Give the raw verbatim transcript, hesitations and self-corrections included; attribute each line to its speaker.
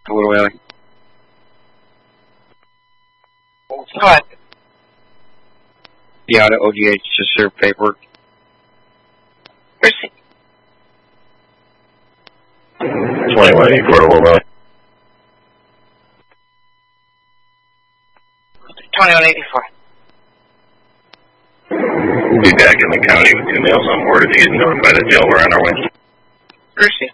Speaker 1: Hello, Allie.
Speaker 2: What?
Speaker 1: Yeah, the O G H just served paperwork.
Speaker 2: Where's he?
Speaker 1: twenty-one eighty-four, hello, Allie.
Speaker 2: twenty-one eighty-four.
Speaker 1: We'll be back in the county with two males on board. If he's notified the jail, we're on our way.
Speaker 2: Where's he?